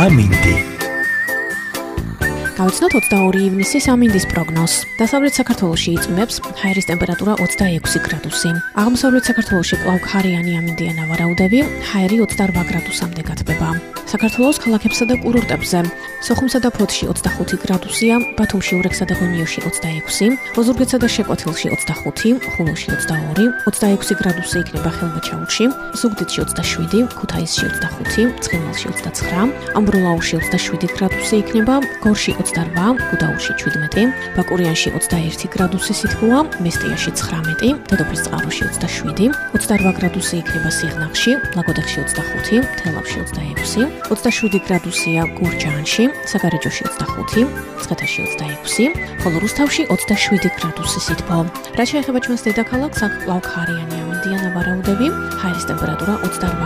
ამინდი. გავიცნოთ 22 ივნისის ამინდის პროგნოზს. დასავლეთ საქართველოში იწვიმებს ჰაერის ტემპერატურა 26 გრადუსი. აღმოსავლეთ საქართველოში კვლავ ქარიანი ამინდია ვარაუდები, ჰაერი 28 გრადუსამდე გათბება. საქართველოს ქალაქებსა და კურორტებზე სოხუმსა და ფოთში 25 გრადუსია, ბათუმში, ურექსა და გონიოში 26, ოზურგეთსა და შეკვეთილში 25, ხულოში 22, 26 გრადუსი იქნება ხელვაჩაურში, ზუგდიდში 27, ქუთაისში 25, ცხინვალში 29, ამბროლაურში 27 გრადუსი იქნება, გორში 28, გუდაურში 17, ბაკურიანში 21 გრადუსი სითბოა, მესტიაში 19, დედოფლისწყაროში 27, 28 გრადუსი იქნება სიღნაღში, ლაგოდეხში 25, თელავში 26, 27 გრადუსია გურჯაანში, საგარეჯოში 25, მცხეთაში 26, ხოლო რუსთავში 27 გრადუსი სითბო. რაც შეეხება ჩვენს დედაქალაქს, აქ კვლავ ქარიანი ამინდია ვარაუდები, ჰაერის ტემპერატურა 28